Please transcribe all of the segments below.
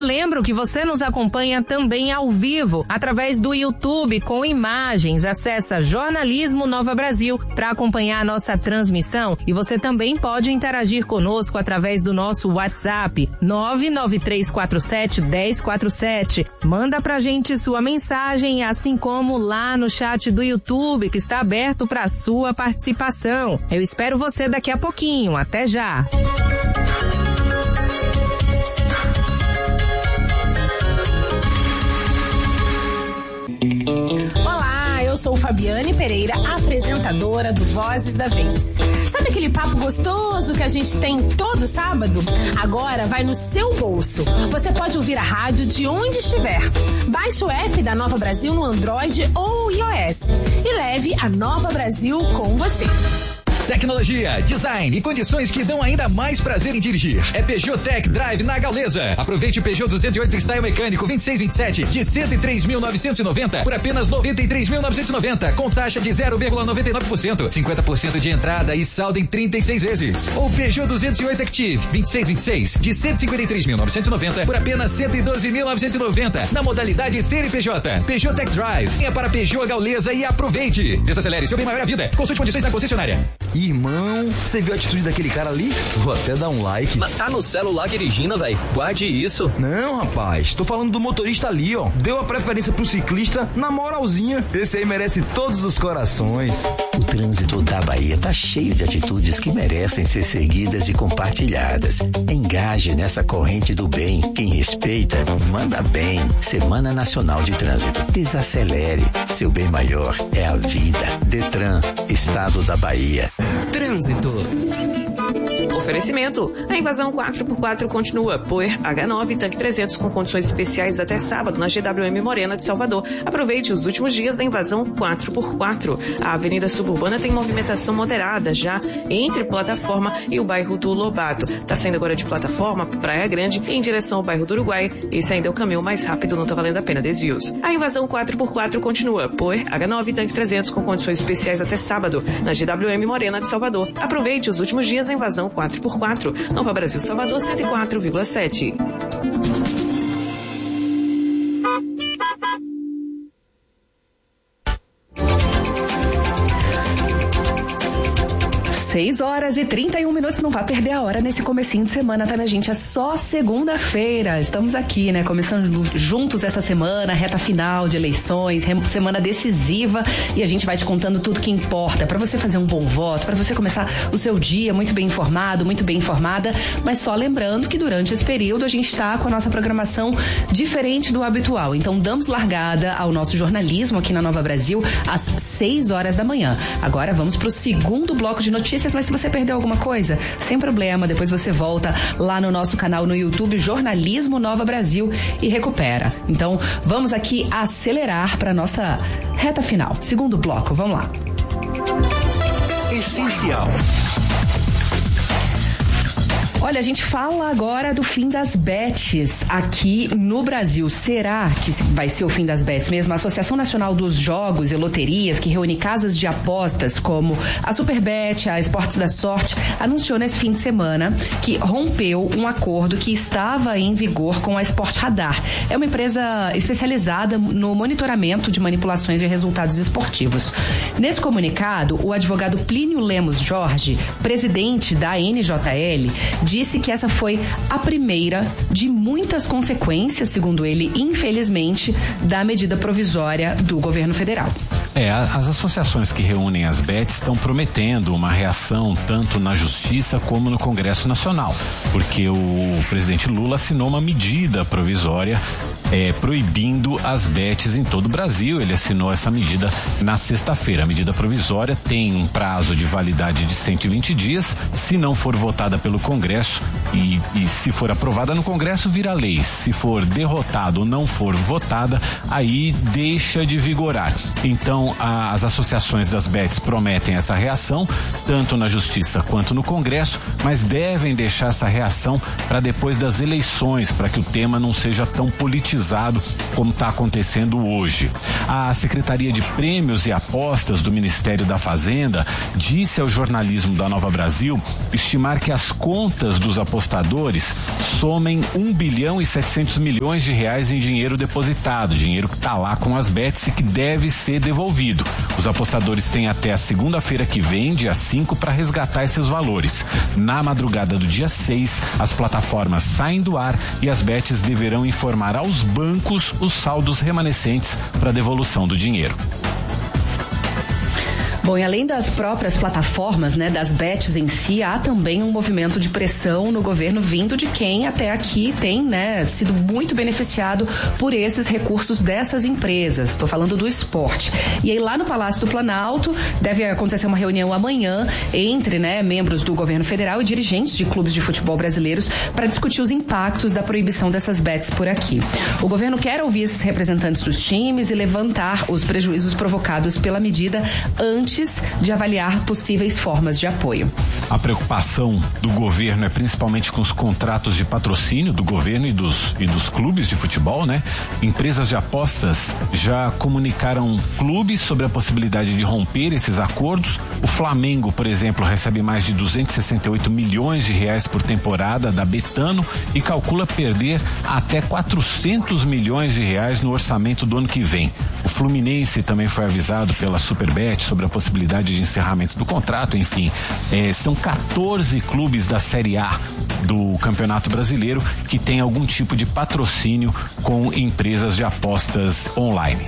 Lembro que você nos acompanha também ao vivo, através do YouTube com imagens. Acesse Jornalismo Nova Brasil para acompanhar a nossa transmissão, e você também pode interagir conosco através do nosso WhatsApp 993471047. Manda pra gente sua mensagem, assim como lá no chat do YouTube, que está aberto para sua participação. Eu espero você daqui a pouquinho. Até já! Olá, eu sou Fabiane Pereira, apresentadora do Vozes da Vez. Sabe aquele papo gostoso que a gente tem todo sábado? Agora vai no seu bolso. Você pode ouvir a rádio de onde estiver. Baixe o app da Nova Brasil no Android ou iOS e leve a Nova Brasil com você. Tecnologia, design e condições que dão ainda mais prazer em dirigir. É Peugeot Tech Drive na Gaulesa. Aproveite o Peugeot 208 Style Mecânico 2627 de 103.990 por apenas 93.990 com taxa de 0,99%, 50% de entrada e saldo em 36 vezes. Ou Peugeot 208 Active 2626 de 153.990 por apenas 112.990 na modalidade CNPJ. Peugeot Tech Drive. Venha para Peugeot Gaulesa e aproveite. Desacelere seu bem maior a vida. Consulte condições na concessionária. Irmão, você viu a atitude daquele cara ali? Vou até dar um like. Mas tá no celular dirigindo, velho. Guarde isso. Não, rapaz. Tô falando do motorista ali, ó. Deu a preferência pro ciclista na moralzinha. Esse aí merece todos os corações. O trânsito da Bahia tá cheio de atitudes que merecem ser seguidas e compartilhadas. Engaje nessa corrente do bem. Quem respeita, manda bem. Semana Nacional de Trânsito. Desacelere. Seu bem maior é a vida. Detran, Estado da Bahia. Trânsito. Oferecimento. A invasão 4x4 continua. Poer H9 Tanque 300 com condições especiais até sábado na GWM Morena de Salvador. Aproveite os últimos dias da invasão 4x4. A Avenida Suburbana tem movimentação moderada já entre Plataforma e o bairro do Lobato. Tá saindo agora de Plataforma, Praia Grande, em direção ao bairro do Uruguai. Esse ainda é o caminho mais rápido, não tá valendo a pena desvios. A invasão 4x4 continua. Poer H9 Tanque 300 com condições especiais até sábado na GWM Morena de Salvador. Aproveite os últimos dias da invasão 4x4. Nova Brasil Salvador 104,7. Seis horas e 31 minutos, não vai perder a hora nesse comecinho de semana, tá, minha gente? É só segunda-feira, estamos aqui, né, começando juntos essa semana, reta final de eleições, semana decisiva, e a gente vai te contando tudo que importa pra você fazer um bom voto, pra você começar o seu dia muito bem informado, muito bem informada, mas só lembrando que durante esse período a gente tá com a nossa programação diferente do habitual, então damos largada ao nosso jornalismo aqui na Nova Brasil às 6 horas da manhã. Agora vamos pro segundo bloco de notícias, mas se você perdeu alguma coisa, sem problema, depois você volta lá no nosso canal no YouTube Jornalismo Nova Brasil e recupera. Então, vamos aqui acelerar para nossa reta final. Segundo bloco, vamos lá. Essencial. Olha, a gente fala agora do fim das bets aqui no Brasil. Será que vai ser o fim das bets mesmo? A Associação Nacional dos Jogos e Loterias, que reúne casas de apostas como a Superbet, a Esportes da Sorte, anunciou nesse fim de semana que rompeu um acordo que estava em vigor com a Sport Radar. É uma empresa especializada no monitoramento de manipulações de resultados esportivos. Nesse comunicado, o advogado Plínio Lemos Jorge, presidente da NJL, disse que essa foi a primeira de muitas consequências, segundo ele, infelizmente, da medida provisória do governo federal. As associações que reúnem as bets estão prometendo uma reação tanto na Justiça como no Congresso Nacional, porque o presidente Lula assinou uma medida provisória proibindo as bets em todo o Brasil. Ele assinou essa medida na sexta-feira. A medida provisória tem um prazo de validade de 120 dias. Se não for votada pelo Congresso e se for aprovada no Congresso, vira lei. Se for derrotada ou não for votada, aí deixa de vigorar. Então, as associações das bets prometem essa reação, tanto na Justiça quanto no Congresso, mas devem deixar essa reação para depois das eleições, para que o tema não seja tão politizado politizado como está acontecendo hoje. A Secretaria de Prêmios e Apostas do Ministério da Fazenda disse ao jornalismo da Nova Brasil estimar que as contas dos apostadores somem 1 bilhão e 700 milhões de reais em dinheiro depositado, dinheiro que está lá com as bets e que deve ser devolvido. Os apostadores têm até a segunda-feira que vem, dia 5, para resgatar esses valores. Na madrugada do dia 6, as plataformas saem do ar e as bets deverão informar aos bancos os saldos remanescentes para devolução do dinheiro. Bom, e além das próprias plataformas, né, das bets em si, há também um movimento de pressão no governo vindo de quem até aqui tem, né, sido muito beneficiado por esses recursos dessas empresas. Estou falando do esporte. E aí lá no Palácio do Planalto deve acontecer uma reunião amanhã entre, né, membros do governo federal e dirigentes de clubes de futebol brasileiros para discutir os impactos da proibição dessas bets por aqui. O governo quer ouvir esses representantes dos times e levantar os prejuízos provocados pela medida antes de avaliar possíveis formas de apoio. A preocupação do governo é principalmente com os contratos de patrocínio do governo e dos clubes de futebol, né? Empresas de apostas já comunicaram clubes sobre a possibilidade de romper esses acordos. O Flamengo, por exemplo, recebe mais de 268 milhões de reais por temporada da Betano e calcula perder até 400 milhões de reais no orçamento do ano que vem. O Fluminense também foi avisado pela Superbet sobre a possibilidade de encerramento do contrato, enfim. São 14 clubes da Série A do Campeonato Brasileiro que tem algum tipo de patrocínio com empresas de apostas online.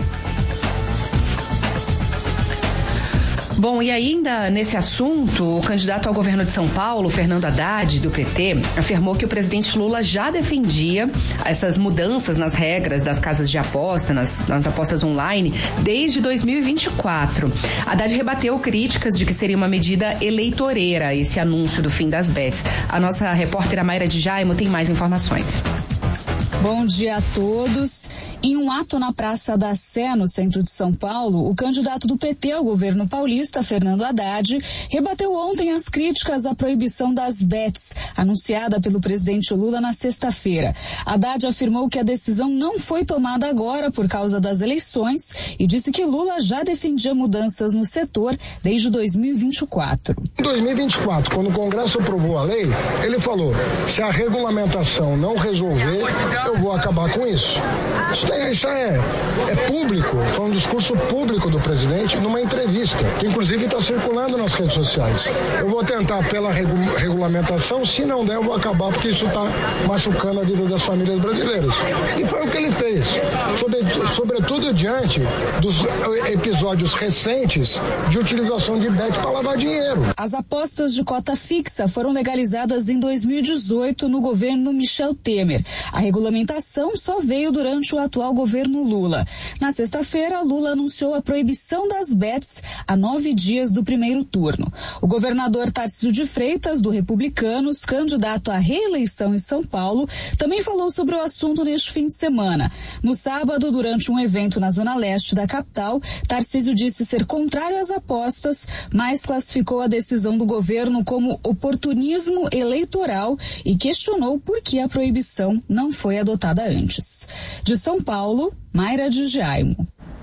Bom, e ainda nesse assunto, o candidato ao governo de São Paulo, Fernando Haddad, do PT, afirmou que o presidente Lula já defendia essas mudanças nas regras das casas de aposta, nas apostas online, desde 2024. Haddad rebateu críticas de que seria uma medida eleitoreira esse anúncio do fim das bets. A nossa repórter Mayra de Jaimo tem mais informações. Bom dia a todos. Em um ato na Praça da Sé, no centro de São Paulo, o candidato do PT ao governo paulista, Fernando Haddad, rebateu ontem as críticas à proibição das bets, anunciada pelo presidente Lula na sexta-feira. Haddad afirmou que a decisão não foi tomada agora por causa das eleições e disse que Lula já defendia mudanças no setor desde 2024. Em 2024, quando o Congresso aprovou a lei, ele falou, se a regulamentação não resolver, eu vou acabar com isso. Isso é público, foi um discurso público do presidente numa entrevista, que inclusive está circulando nas redes sociais. Eu vou tentar pela regulamentação, se não der eu vou acabar porque isso está machucando a vida das famílias brasileiras. E foi o que ele fez, sobretudo diante dos episódios recentes de utilização de bet para lavar dinheiro. As apostas de cota fixa foram legalizadas em 2018 no governo Michel Temer. A regulamentação só veio durante o atual governo Lula. Na sexta-feira, Lula anunciou a proibição das bets a 9 dias do primeiro turno. O governador Tarcísio de Freitas, do Republicanos, candidato à reeleição em São Paulo, também falou sobre o assunto neste fim de semana. No sábado, durante um evento na zona leste da capital, Tarcísio disse ser contrário às apostas, mas classificou a decisão do governo como oportunismo eleitoral e questionou por que a proibição não foi adotada antes. De São Paulo, Mayra de Jaimo.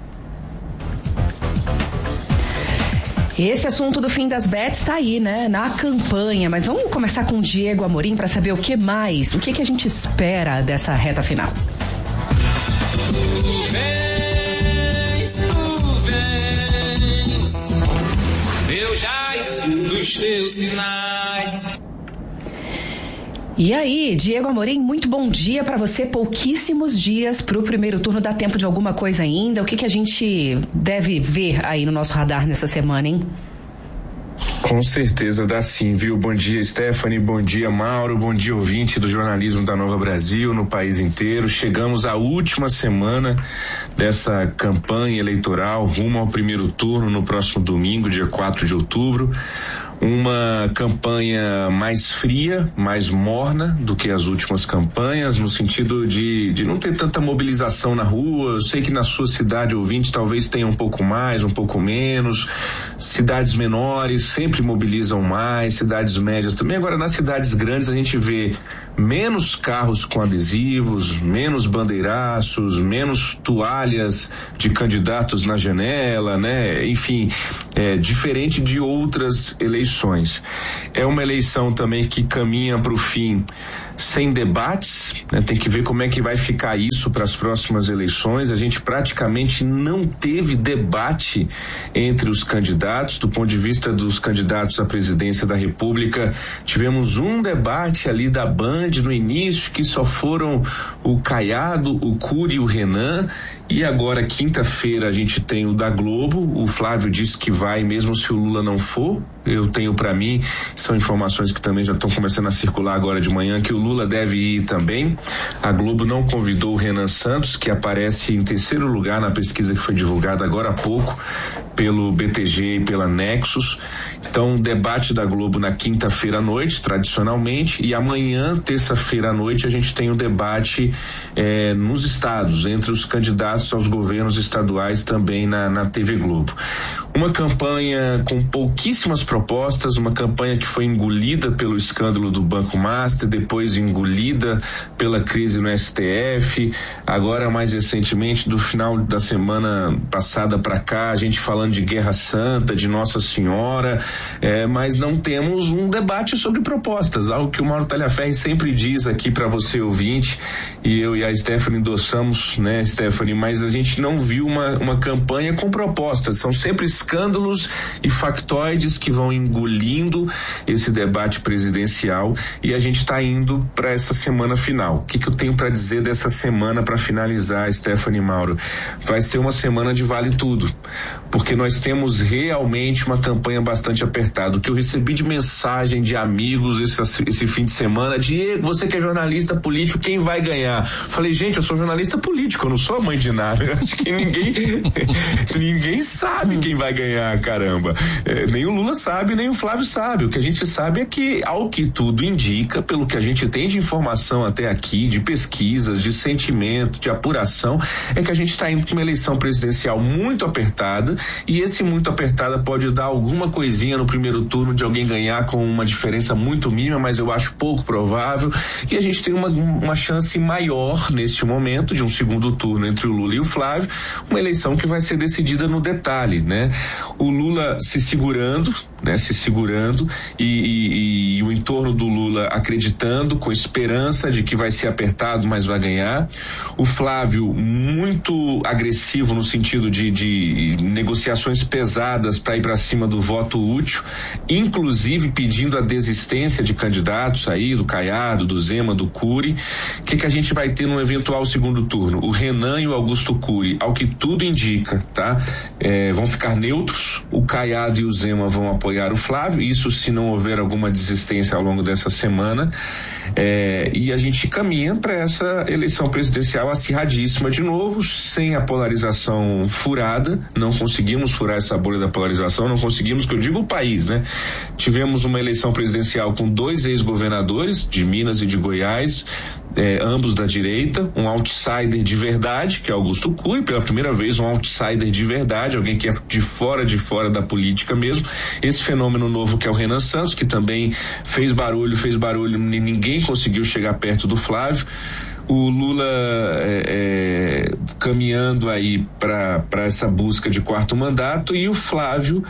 Esse assunto do fim das bets está aí, né, na campanha, mas vamos começar com o Diego Amorim para saber o que mais, o que a gente espera dessa reta final. Eu já escuto os teus sinais. E aí, Diego Amorim, muito bom dia para você. Pouquíssimos dias para o primeiro turno. Dá tempo de alguma coisa ainda? O que a gente deve ver aí no nosso radar nessa semana, hein? Com certeza dá sim, viu? Bom dia, Stephanie, bom dia, Mauro, bom dia, ouvinte do jornalismo da Nova Brasil no país inteiro. Chegamos à última semana dessa campanha eleitoral rumo ao primeiro turno no próximo domingo, dia 4 de outubro. uma campanha mais fria, mais morna do que as últimas campanhas, no sentido de não ter tanta mobilização na rua. Eu sei que na sua cidade, ouvinte, talvez tenha um pouco mais, um pouco menos. Cidades menores sempre mobilizam mais, cidades médias também. Agora, nas cidades grandes a gente vê menos carros com adesivos, menos bandeiraços, menos toalhas de candidatos na janela, né? Enfim, diferente de outras eleições. É uma eleição também que caminha para o fim sem debates, né? Tem que ver como é que vai ficar isso para as próximas eleições. A gente praticamente não teve debate entre os candidatos. Do ponto de vista dos candidatos à presidência da República, tivemos um debate ali da Band no início, que só foram o Caiado, o Cury e o Renan, e agora quinta-feira a gente tem o da Globo. O Flávio disse que vai mesmo se o Lula não for. Eu tenho para mim, são informações que também já estão começando a circular agora de manhã, que o Lula deve ir também. A Globo não convidou o Renan Santos, que aparece em terceiro lugar na pesquisa que foi divulgada agora há pouco pelo BTG e pela Nexus. Então, debate da Globo na quinta-feira à noite, tradicionalmente, e amanhã, terça-feira à noite, a gente tem um debate nos estados, entre os candidatos aos governos estaduais também na TV Globo. Uma campanha com pouquíssimas propostas, uma campanha que foi engolida pelo escândalo do Banco Master, depois engolida pela crise no STF, agora mais recentemente, do final da semana passada para cá, a gente falando de Guerra Santa, de Nossa Senhora, mas não temos um debate sobre propostas, algo que o Mauro Talhaferri sempre diz aqui para você ouvinte, e eu e a Stephanie endossamos, né, Stephanie, mas a gente não viu uma campanha com propostas, são sempre escândalos e factoides que vão engolindo esse debate presidencial, e a gente está indo para essa semana final. O que eu tenho para dizer dessa semana para finalizar, Stephanie, Mauro? Vai ser uma semana de vale tudo, porque nós temos realmente uma campanha bastante apertada. O que eu recebi de mensagem de amigos esse fim de semana: Diego, você que é jornalista político, quem vai ganhar? Falei, gente, eu sou jornalista político, eu não sou a mãe de nada. Eu acho que ninguém sabe quem vai ganhar, caramba. Nem o Lula sabe, nem o Flávio sabe. O que a gente sabe é que, ao que tudo indica, pelo que a gente tem de informação até aqui, de pesquisas, de sentimento, de apuração, é que a gente está indo para uma eleição presidencial muito apertada, e esse muito apertada pode dar alguma coisinha no primeiro turno de alguém ganhar com uma diferença muito mínima, mas eu acho pouco provável, e a gente tem uma chance maior neste momento de um segundo turno entre o Lula e o Flávio, uma eleição que vai ser decidida no detalhe, né? O Lula se segurando e o entorno do Lula acreditando, com esperança de que vai ser apertado, mas vai ganhar. O Flávio muito agressivo no sentido de negociações pesadas para ir para cima do voto útil, inclusive pedindo a desistência de candidatos aí, do Caiado, do Zema, do Cury. O que a gente vai ter num eventual segundo turno? O Renan e o Augusto Cury, ao que tudo indica, tá? Vão ficar neutros. O Caiado e o Zema vão apoiar o Flávio, isso se não houver alguma desistência ao longo dessa semana, e a gente caminha para essa eleição presidencial acirradíssima de novo, sem a polarização furada. Não conseguimos furar essa bolha da polarização, não conseguimos, que eu digo o país, né? Tivemos uma eleição presidencial com 2 ex-governadores de Minas e de Goiás, ambos da direita, um outsider de verdade, que é Augusto Cury, pela primeira vez um outsider de verdade, alguém que é de fora da política mesmo. Esse fenômeno novo que é o Renan Santos, que também fez barulho, e ninguém conseguiu chegar perto do Flávio. O Lula caminhando aí para essa busca de 4º mandato, e o Flávio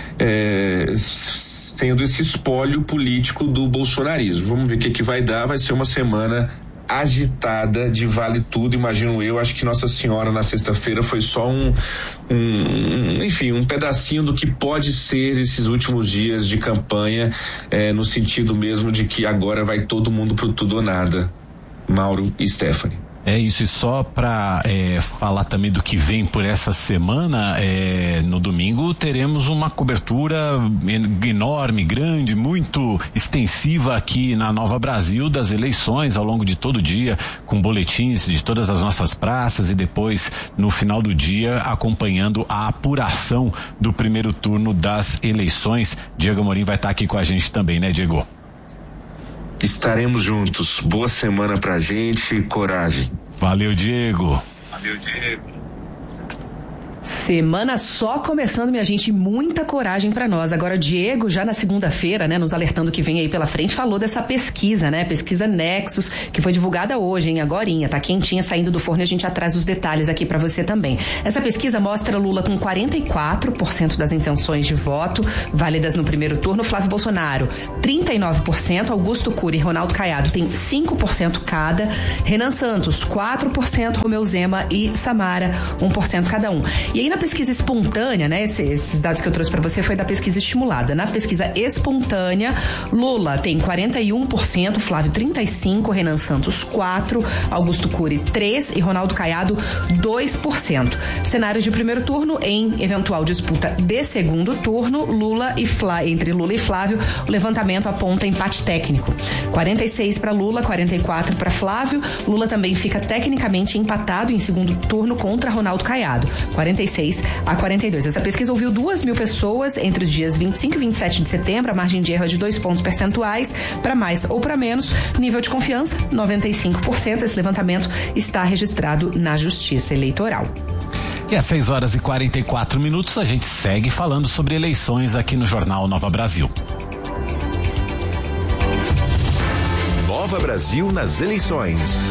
sendo esse espólio político do bolsonarismo. Vamos ver o que vai dar. Vai ser uma semana agitada de vale tudo, imagino eu. Acho que Nossa Senhora na sexta-feira foi só enfim, um pedacinho do que pode ser esses últimos dias de campanha, no sentido mesmo de que agora vai todo mundo pro tudo ou nada. Mauro e Stephanie. É isso, e só para falar também do que vem por essa semana, no domingo teremos uma cobertura enorme, grande, muito extensiva aqui na Nova Brasil das eleições ao longo de todo o dia, com boletins de todas as nossas praças e depois no final do dia acompanhando a apuração do primeiro turno das eleições. Diego Amorim vai estar aqui com a gente também, né, Diego? Estaremos juntos. Boa semana pra gente, coragem. Valeu, Diego. Valeu, Diego. Semana só começando, minha gente, muita coragem pra nós. Agora, Diego, já na segunda-feira, né, nos alertando que vem aí pela frente, falou dessa pesquisa, né, pesquisa Nexus, que foi divulgada hoje, hein, agorinha, tá quentinha, saindo do forno, e a gente traz os detalhes aqui pra você também. Essa pesquisa mostra Lula com 44% das intenções de voto válidas no primeiro turno, Flávio Bolsonaro 39%, Augusto Cury e Ronaldo Caiado tem 5% cada, Renan Santos 4%, Romeu Zema e Samara 1% cada um. E aí na pesquisa espontânea, né, esses dados que eu trouxe para você foi da pesquisa estimulada. Na pesquisa espontânea, Lula tem 41%, Flávio 35%, Renan Santos 4%, Augusto Cury 3% e Ronaldo Caiado 2%. Cenários de primeiro turno em eventual disputa de segundo turno, entre Lula e Flávio, o levantamento aponta empate técnico. 46 para Lula, 44 para Flávio. Lula também fica tecnicamente empatado em segundo turno contra Ronaldo Caiado. 46-42. Essa pesquisa ouviu 2.000 pessoas entre os dias 25 e 27 de setembro. A margem de erro é de 2 pontos percentuais, para mais ou para menos. Nível de confiança, 95%. Esse levantamento está registrado na Justiça Eleitoral. E às 6h44 a gente segue falando sobre eleições aqui no Jornal Nova Brasil. Nova Brasil nas eleições.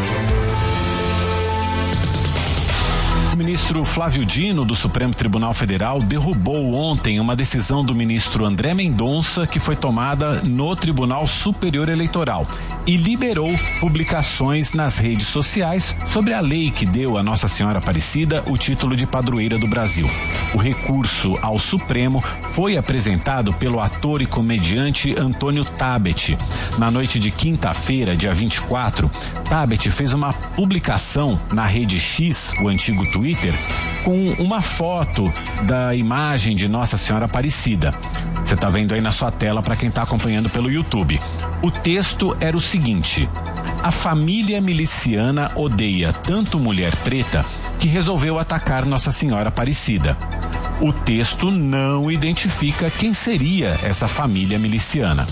O ministro Flávio Dino, do Supremo Tribunal Federal, derrubou ontem uma decisão do ministro André Mendonça que foi tomada no Tribunal Superior Eleitoral e liberou publicações nas redes sociais sobre a lei que deu a Nossa Senhora Aparecida o título de padroeira do Brasil. O recurso ao Supremo foi apresentado pelo ator e comediante Antônio Tabet. Na noite de quinta-feira, dia 24, Tabet fez uma publicação na rede X, o antigo Twitter, com uma foto da imagem de Nossa Senhora Aparecida. Você está vendo aí na sua tela para quem está acompanhando pelo YouTube. O texto era o seguinte: a família miliciana odeia tanto mulher preta que resolveu atacar Nossa Senhora Aparecida. O texto não identifica quem seria essa família miliciana.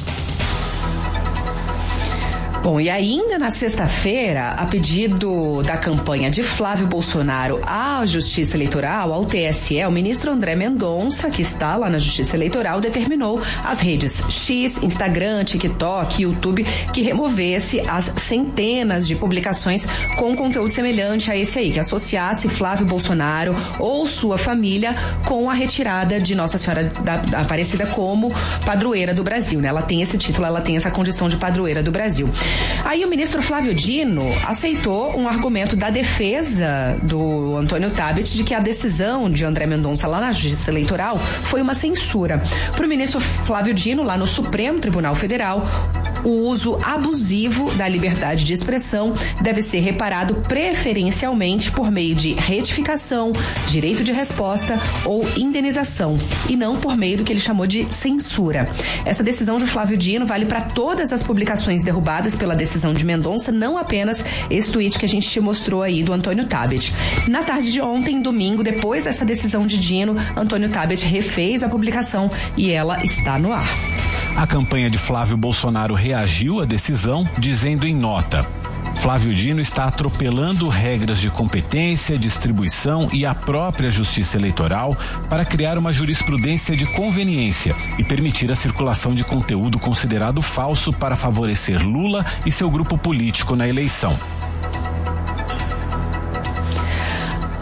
Bom, e ainda na sexta-feira, a pedido da campanha de Flávio Bolsonaro à Justiça Eleitoral, ao TSE, o ministro André Mendonça, que está lá na Justiça Eleitoral, determinou às redes X, Instagram, TikTok, YouTube, que removesse as centenas de publicações com conteúdo semelhante a esse aí, que associasse Flávio Bolsonaro ou sua família com a retirada de Nossa Senhora da Aparecida como padroeira do Brasil, né? Ela tem esse título, ela tem essa condição de padroeira do Brasil. Aí o ministro Flávio Dino aceitou um argumento da defesa do Antônio Tabet de que a decisão de André Mendonça lá na Justiça Eleitoral foi uma censura. Para o ministro Flávio Dino, lá no Supremo Tribunal Federal, o uso abusivo da liberdade de expressão deve ser reparado preferencialmente por meio de retificação, direito de resposta ou indenização, e não por meio do que ele chamou de censura. Essa decisão de Flávio Dino vale para todas as publicações derrubadas pela decisão de Mendonça, não apenas esse tweet que a gente te mostrou aí do Antônio Tabet. Na tarde de ontem, domingo, depois dessa decisão de Dino, Antônio Tabet refez a publicação e ela está no ar. A campanha de Flávio Bolsonaro reagiu à decisão, dizendo em nota: Flávio Dino está atropelando regras de competência, distribuição e a própria Justiça Eleitoral para criar uma jurisprudência de conveniência e permitir a circulação de conteúdo considerado falso para favorecer Lula e seu grupo político na eleição.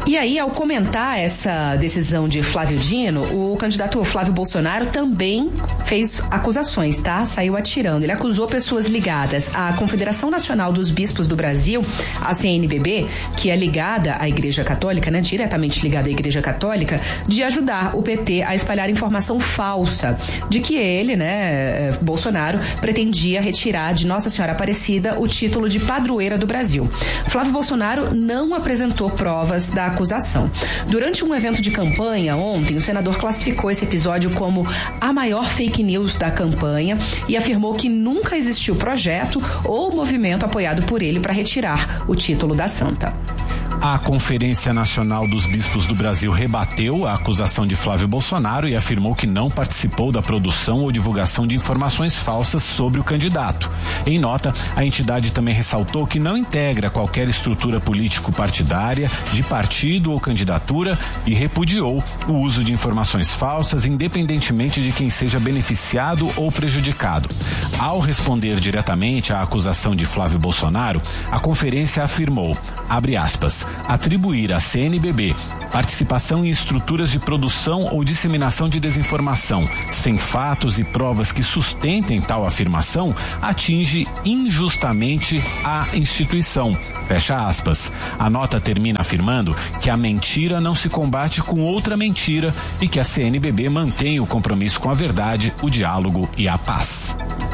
E aí, ao comentar essa decisão de Flávio Dino, o candidato Flávio Bolsonaro também fez acusações, tá? Saiu atirando. Ele acusou pessoas ligadas à Confederação Nacional dos Bispos do Brasil, a CNBB, que é ligada à Igreja Católica, né? Diretamente ligada à Igreja Católica, de ajudar o PT a espalhar informação falsa de que ele, né, Bolsonaro, pretendia retirar de Nossa Senhora Aparecida o título de padroeira do Brasil. Flávio Bolsonaro não apresentou provas da acusação. Durante um evento de campanha ontem, o senador classificou esse episódio como a maior fake news da campanha e afirmou que nunca existiu projeto ou movimento apoiado por ele para retirar o título da santa. A Conferência Nacional dos Bispos do Brasil rebateu a acusação de Flávio Bolsonaro e afirmou que não participou da produção ou divulgação de informações falsas sobre o candidato. Em nota, a entidade também ressaltou que não integra qualquer estrutura político-partidária, de partido ou candidatura e repudiou o uso de informações falsas, independentemente de quem seja beneficiado ou prejudicado. Ao responder diretamente à acusação de Flávio Bolsonaro, a conferência afirmou, abre aspas, atribuir à CNBB participação em estruturas de produção ou disseminação de desinformação, sem fatos e provas que sustentem tal afirmação, atinge injustamente a instituição. Fecha aspas. A nota termina afirmando que a mentira não se combate com outra mentira e que a CNBB mantém o compromisso com a verdade, o diálogo e a paz.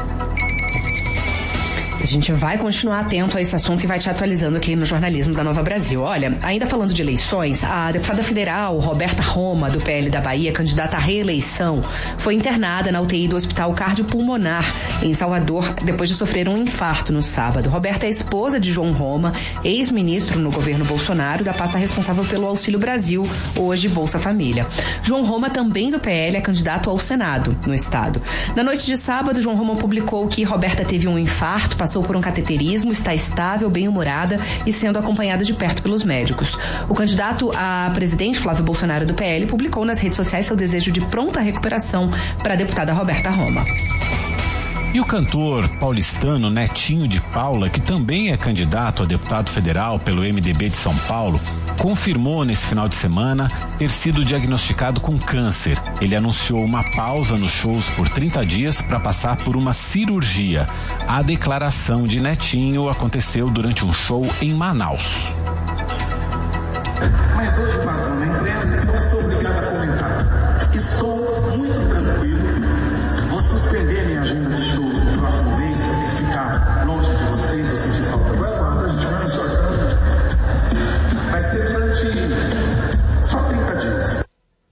A gente vai continuar atento a esse assunto e vai te atualizando aqui no jornalismo da Nova Brasil. Olha, ainda falando de eleições, a deputada federal Roberta Roma, do PL da Bahia, candidata à reeleição, foi internada na UTI do Hospital Cardiopulmonar, em Salvador, depois de sofrer um infarto no sábado. Roberta é esposa de João Roma, ex-ministro no governo Bolsonaro, da pasta responsável pelo Auxílio Brasil, hoje Bolsa Família. João Roma, também do PL, é candidato ao Senado, no estado. Na noite de sábado, João Roma publicou que Roberta teve um infarto, passou por um cateterismo, está estável, bem-humorada e sendo acompanhada de perto pelos médicos. O candidato a presidente Flávio Bolsonaro do PL publicou nas redes sociais seu desejo de pronta recuperação para a deputada Roberta Roma. E o cantor paulistano Netinho de Paula, que também é candidato a deputado federal pelo MDB de São Paulo, confirmou nesse final de semana ter sido diagnosticado com câncer. Ele anunciou uma pausa nos shows por 30 dias para passar por uma cirurgia. A declaração de Netinho aconteceu durante um show em Manaus. Mas hoje passou na imprensa, então sou obrigado a comentar. Estou muito tranquilo. Vou suspender minha agenda de show no próximo mês, ficar longe de vocês, vou sentir falta. A gente vai na sua casa. Vai ser durante só 30 dias.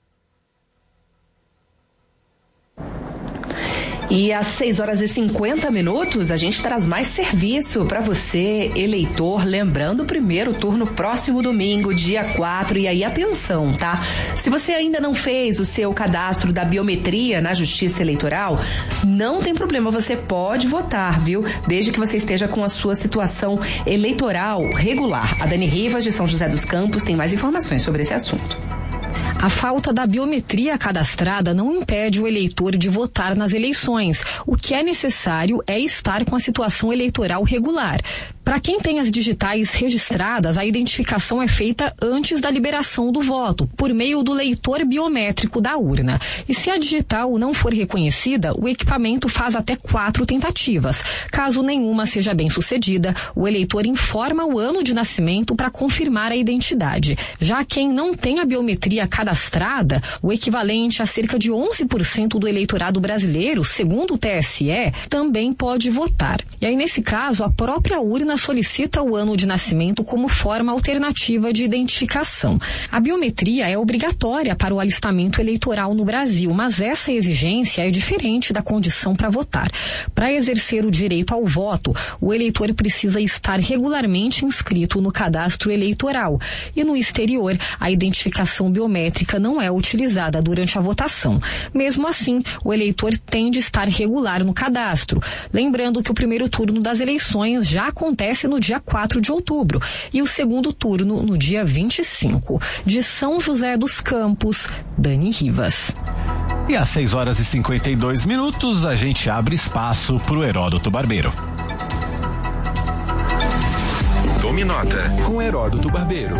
E às 6h50, a gente traz mais serviço para você, eleitor, lembrando o primeiro turno próximo domingo, dia 4, e aí atenção, tá? Se você ainda não fez o seu cadastro da biometria na Justiça Eleitoral, não tem problema, você pode votar, viu? Desde que você esteja com a sua situação eleitoral regular. A Dani Rivas, de São José dos Campos, tem mais informações sobre esse assunto. A falta da biometria cadastrada não impede o eleitor de votar nas eleições. O que é necessário é estar com a situação eleitoral regular. Para quem tem as digitais registradas, a identificação é feita antes da liberação do voto, por meio do leitor biométrico da urna. E se a digital não for reconhecida, o equipamento faz até 4 tentativas. Caso nenhuma seja bem sucedida, o eleitor informa o ano de nascimento para confirmar a identidade. Já quem não tem a biometria cadastrada, o equivalente a cerca de 11% do eleitorado brasileiro, segundo o TSE, também pode votar. E aí, nesse caso, a própria urna solicita o ano de nascimento como forma alternativa de identificação. A biometria é obrigatória para o alistamento eleitoral no Brasil, mas essa exigência é diferente da condição para votar. Para exercer o direito ao voto, o eleitor precisa estar regularmente inscrito no cadastro eleitoral. E no exterior, a identificação biométrica não é utilizada durante a votação. Mesmo assim, o eleitor tem de estar regular no cadastro. Lembrando que o primeiro turno das eleições já acontece no dia 4 de outubro e o segundo turno no dia 25. De São José dos Campos, Dani Rivas. E às 6h52, a gente abre espaço para o Heródoto Barbeiro. Tome nota, com Heródoto Barbeiro.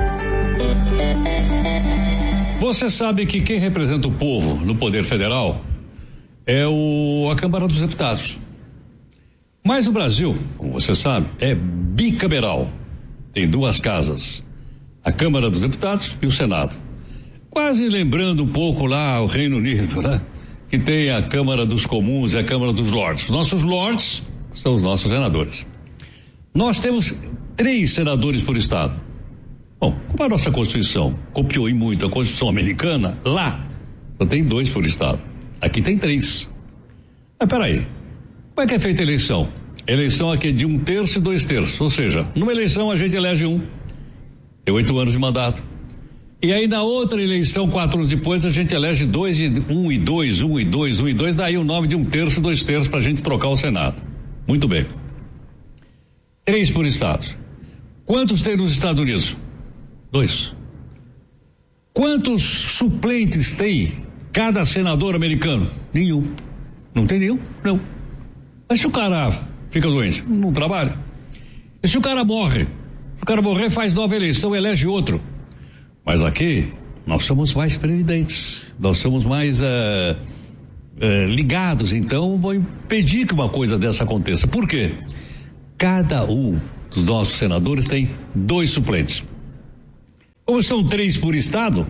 Você sabe que quem representa o povo no Poder Federal é a Câmara dos Deputados. Mas o Brasil, como você sabe, é bicameral. Tem duas casas, a Câmara dos Deputados e o Senado. Quase lembrando um pouco lá o Reino Unido, né? Que tem a Câmara dos Comuns e a Câmara dos Lordes. Os nossos Lordes são os nossos senadores. Nós temos 3 senadores por estado. Bom, como a nossa Constituição copiou em muito a Constituição americana, lá só tem 2 por estado. Aqui tem 3. Mas peraí, como é que é feita a eleição? A eleição aqui é de 1/3 e 2/3, ou seja, numa eleição a gente elege um, tem 8 anos de mandato. E aí na outra eleição, 4 anos depois, a gente elege 2 e 1 e 2, 1 e 2, 1 e 2, daí o nome de 1/3 e 2/3 pra gente trocar o Senado. Muito bem. 3 por estado. Quantos tem nos Estados Unidos? 2. Quantos suplentes tem cada senador americano? Nenhum. Não tem nenhum? Não. Mas se o cara fica doente, não trabalha. E se o cara morre? Se o cara morrer, faz nova eleição, elege outro. Mas aqui, nós somos mais previdentes. Nós somos mais ligados. Então, vou impedir que uma coisa dessa aconteça. Por quê? Cada um dos nossos senadores tem 2 suplentes. Como são 3 por estado,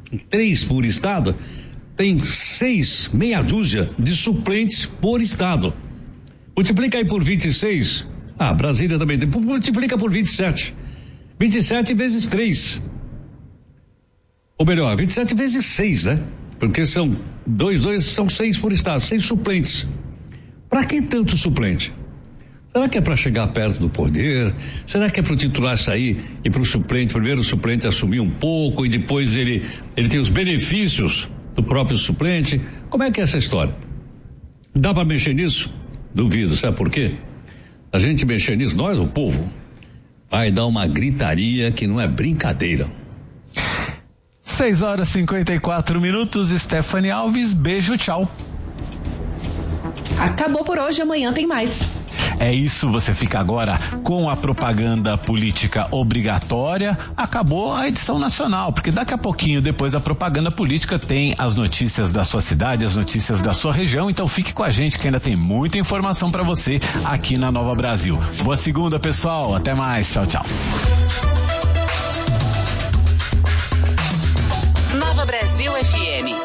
tem 6, meia dúzia de suplentes por estado. Multiplica aí por 26. Brasília também tem. Multiplica por 27. 27 vezes 3. Ou melhor, 27 vezes 6, né? Porque são 2, são 6 por estado, 6 suplentes. Pra que tanto suplente? Será que é para chegar perto do poder? Será que é para o titular sair e para o suplente, primeiro o suplente assumir um pouco e depois ele tem os benefícios do próprio suplente? Como é que é essa história? Dá para mexer nisso? Duvido, sabe por quê? A gente mexer nisso, nós, o povo, vai dar uma gritaria que não é brincadeira. 6h54, Stephanie Alves, beijo, tchau. Acabou por hoje, amanhã tem mais. É isso, você fica agora com a propaganda política obrigatória. Acabou a edição nacional, porque daqui a pouquinho, depois da propaganda política, tem as notícias da sua cidade, as notícias da sua região. Então fique com a gente que ainda tem muita informação para você aqui na Nova Brasil. Boa segunda, pessoal. Até mais. Tchau, tchau. Nova Brasil FM.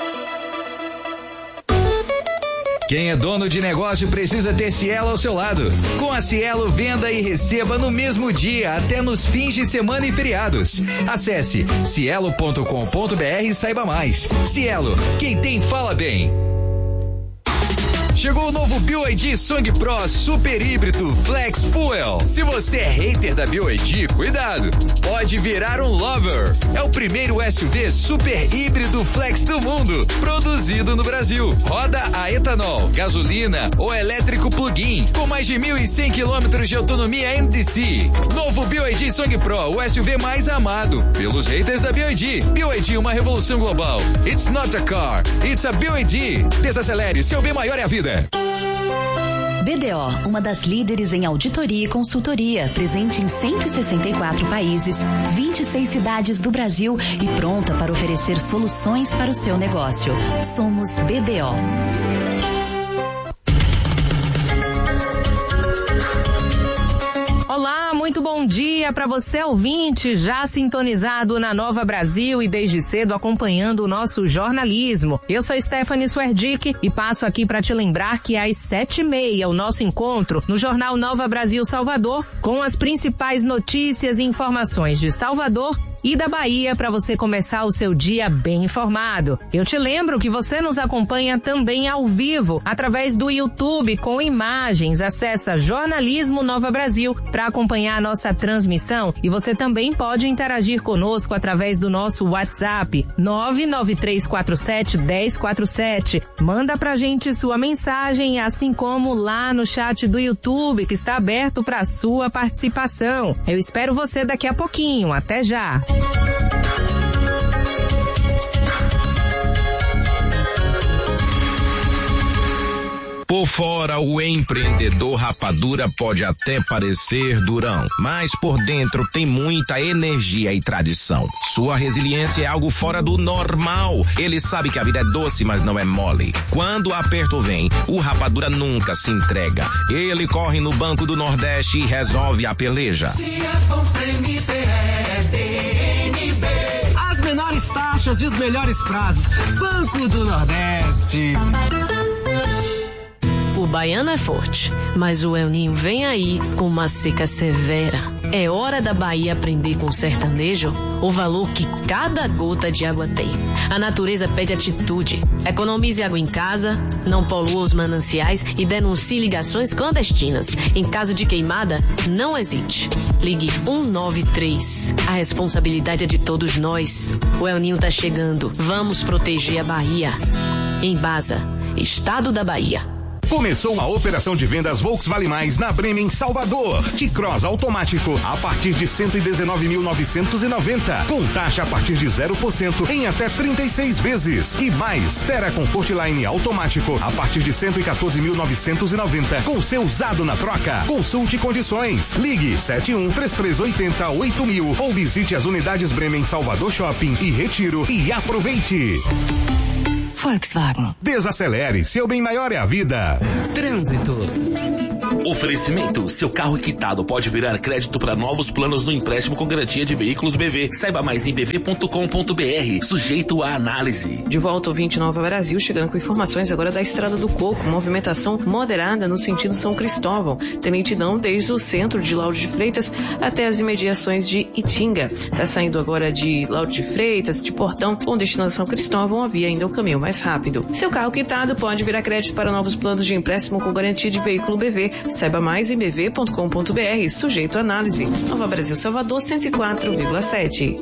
Quem é dono de negócio precisa ter Cielo ao seu lado. Com a Cielo, venda e receba no mesmo dia, até nos fins de semana e feriados. Acesse cielo.com.br e saiba mais. Cielo, quem tem fala bem. Chegou o novo BYD Song Pro Super Híbrido Flex Fuel. Se você é hater da BYD, cuidado, pode virar um lover. É o primeiro SUV super híbrido flex do mundo, produzido no Brasil. Roda a etanol, gasolina ou elétrico plug-in, com mais de 1.100 quilômetros de autonomia NDC. Novo BYD Song Pro, o SUV mais amado pelos haters da BYD. BYD, uma revolução global. It's not a car, it's a BYD. Desacelere, seu bem maior é a vida. BDO, uma das líderes em auditoria e consultoria, presente em 164 países, 26 cidades do Brasil e pronta para oferecer soluções para o seu negócio. Somos BDO. Olá, muito bom dia para você ouvinte, já sintonizado na Nova Brasil e desde cedo acompanhando o nosso jornalismo. Eu sou Stephanie Swerdick e passo aqui para te lembrar que às 7h30 o nosso encontro no Jornal Nova Brasil Salvador com as principais notícias e informações de Salvador e da Bahia para você começar o seu dia bem informado. Eu te lembro que você nos acompanha também ao vivo através do YouTube com imagens. Acessa Jornalismo Nova Brasil para acompanhar a nossa transmissão e você também pode interagir conosco através do nosso WhatsApp 993471047. Manda pra gente sua mensagem, assim como lá no chat do YouTube que está aberto para sua participação. Eu espero você daqui a pouquinho. Até já. Por fora, o empreendedor Rapadura pode até parecer durão, mas por dentro tem muita energia e tradição. Sua resiliência é algo fora do normal. Ele sabe que a vida é doce, mas não é mole. Quando o aperto vem, o Rapadura nunca se entrega. Ele corre no Banco do Nordeste e resolve a peleja. Se é bom PNB, é DNB. As menores taxas e os melhores prazos. Banco do Nordeste. O baiano é forte, mas o El Ninho vem aí com uma seca severa. É hora da Bahia aprender com o sertanejo o valor que cada gota de água tem. A natureza pede atitude. Economize água em casa, não polua os mananciais e denuncie ligações clandestinas. Em caso de queimada, não hesite. Ligue 193. A responsabilidade é de todos nós. O El Ninho tá chegando. Vamos proteger a Bahia. Embasa, Estado da Bahia. Começou a operação de vendas Volkswagen Mais na Bremen Salvador. T-Cross automático a partir de 119.990, com taxa a partir de 0% em até 36 vezes. E mais, Terra Comfortline automático a partir de 114.990, com seu usado na troca. Consulte condições. Ligue 71-3380-8000 ou visite as unidades Bremen Salvador Shopping e Retiro e aproveite. Volkswagen. Desacelere, seu bem maior é a vida. Trânsito. Oferecimento: seu carro quitado pode virar crédito para novos planos no empréstimo com garantia de veículos BV. Saiba mais em bv.com.br, sujeito à análise. De volta ao 29 Brasil, chegando com informações agora da Estrada do Coco. Movimentação moderada no sentido São Cristóvão. Tem lentidão desde o centro de Lauro de Freitas até as imediações de Itinga. Tá saindo agora de Lauro de Freitas, de Portão, com destinação Cristóvão, havia ainda o caminho mais rápido. Seu carro quitado pode virar crédito para novos planos de empréstimo com garantia de veículo BV. Saiba mais em bv.com.br, sujeito à análise. Nova Brasil Salvador 104,7.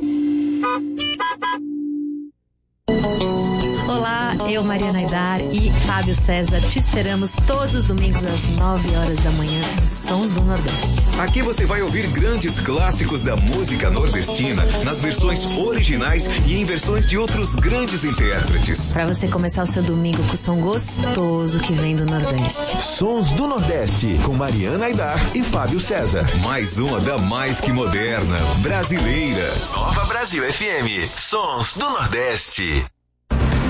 Olá, eu, Mariana Aidar e Fábio César te esperamos todos os domingos às 9 horas da manhã nos Sons do Nordeste. Aqui você vai ouvir grandes clássicos da música nordestina nas versões originais e em versões de outros grandes intérpretes. Para você começar o seu domingo com o som gostoso que vem do Nordeste. Sons do Nordeste, com Mariana Aidar e Fábio César. Mais uma da mais que moderna, brasileira. Nova Brasil FM, Sons do Nordeste.